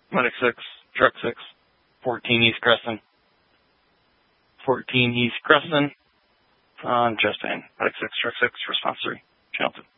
Medic 6, Truck 6, 14 East Crescent. 14 East Crescent on chest pain. Medic 6, Truck 6, response 3, channel 2.